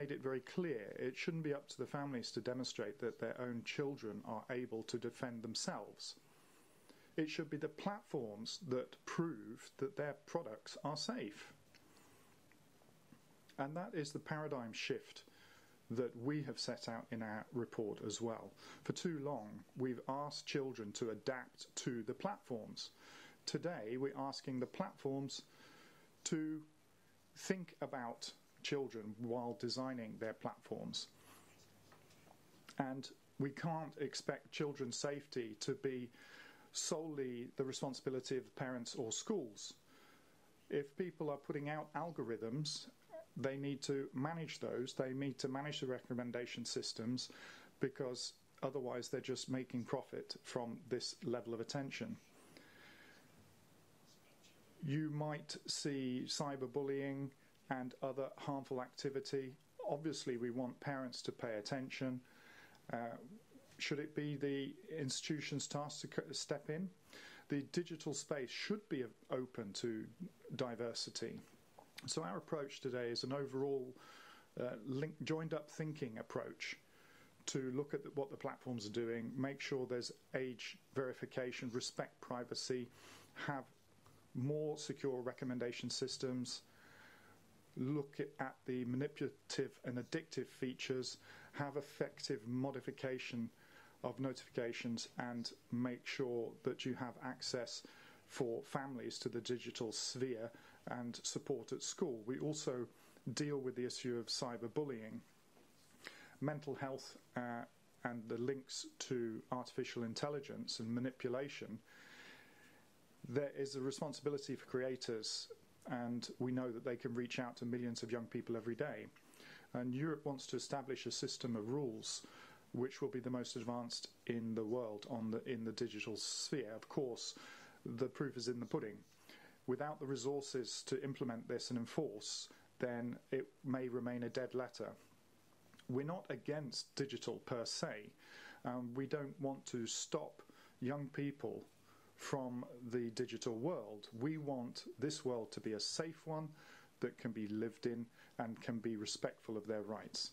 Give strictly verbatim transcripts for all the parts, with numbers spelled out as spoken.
made it very clear it shouldn't be up to the families to demonstrate that their own children are able to defend themselves. It should be the platforms that prove that their products are safe. And that is the paradigm shift that we have set out in our report as well. For too long, we've asked children to adapt to the platforms. Today, we're asking the platforms to think about children while designing their platforms. And we can't expect children's safety to be solely the responsibility of parents or schools. If people are putting out algorithms, they need to manage those, they need to manage the recommendation systems, because otherwise they're just making profit from this level of attention. You might see cyberbullying and other harmful activity. Obviously, we want parents to pay attention. Uh, should it be the institution's task to step in? The digital space should be open to diversity. So our approach today is an overall uh, link, joined-up thinking approach to look at the, what the platforms are doing, make sure there's age verification, respect privacy, have more secure recommendation systems, look at the manipulative and addictive features, have effective modification of notifications, and make sure that you have access for families to the digital sphere and support at school. We also deal with the issue of cyberbullying, mental health, uh, and the links to artificial intelligence and manipulation. There is a responsibility for creators, and we know that they can reach out to millions of young people every day. And Europe wants to establish a system of rules which will be the most advanced in the world on the, in the digital sphere. Of course, the proof is in the pudding. Without the resources to implement this and enforce, then it may remain a dead letter. We're not against digital per se. Um, we don't want to stop young people from the digital world. We want this world to be a safe one that can be lived in and can be respectful of their rights.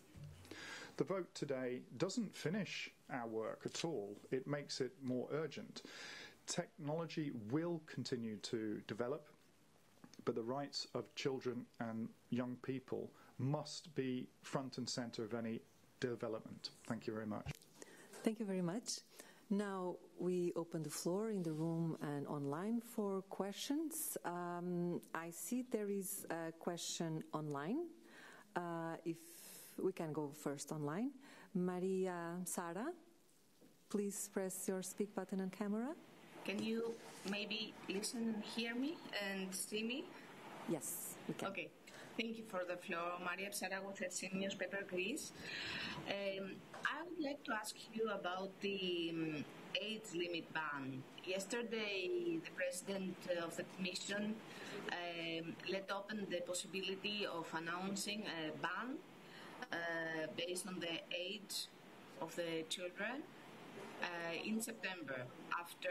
The vote today doesn't finish our work at all. It makes it more urgent. Technology will continue to develop, but the rights of children and young people must be front and center of any development. Thank you very much. Thank you very much. Now we open the floor in the room and online for questions. Um, I see there is a question online. Uh, if we can go first online. Maria Sara, please press your speak button on camera. Can you maybe listen and hear me and see me? Yes, we can. Okay. Thank you for the floor. Maria Sara with the newspaper, Greece. Um, I would like to ask you about the um, age limit ban. Yesterday, the President of the Commission um, let open the possibility of announcing a ban uh, based on the age of the children uh, in September, after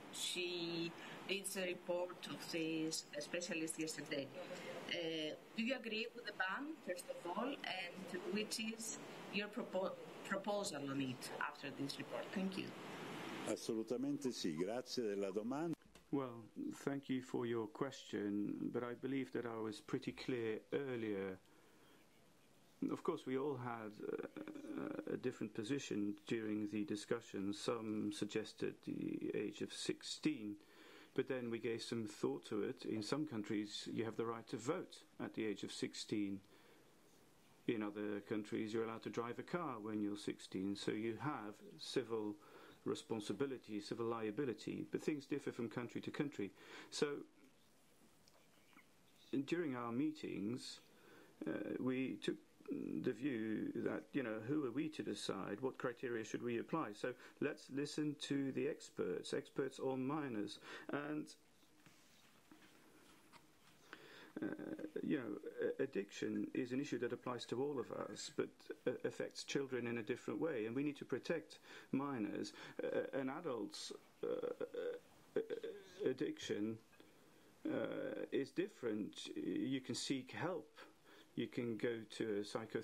she reads a report of the specialist yesterday. Uh, do you agree with the ban, first of all, and which is your propo proposal on it after this report? Thank you. Assolutamente sì, grazie della domanda. Well, thank you for your question, but I believe that I was pretty clear earlier. Of course, we all had uh, a different position during the discussion. Some suggested the age of sixteen. But then we gave some thought to it. In some countries, you have the right to vote at the age of sixteen. In other countries, you're allowed to drive a car when you're sixteen. So you have civil responsibility, civil liability. But things differ from country to country. So during our meetings, uh, we took the view that, you know, who are we to decide? What criteria should we apply? So let's listen to the experts, experts on minors. And, uh, you know, addiction is an issue that applies to all of us, but uh, affects children in a different way. And we need to protect minors. Uh, an adult's uh, addiction uh, is different. You can seek help. You can go to a psychotherapist.